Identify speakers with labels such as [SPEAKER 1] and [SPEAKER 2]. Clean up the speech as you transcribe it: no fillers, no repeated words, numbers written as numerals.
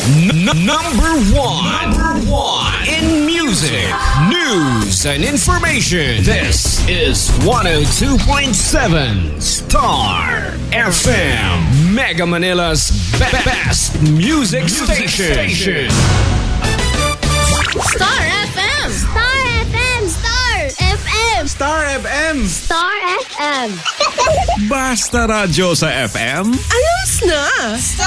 [SPEAKER 1] Number one in music, news, and information. This is 102.7 Star FM, Mega Manila's best music station.
[SPEAKER 2] Star FM! Star FM! Star FM!
[SPEAKER 3] Star FM!
[SPEAKER 2] Star FM!
[SPEAKER 4] Basta radyo sa FM.
[SPEAKER 5] Ayos na!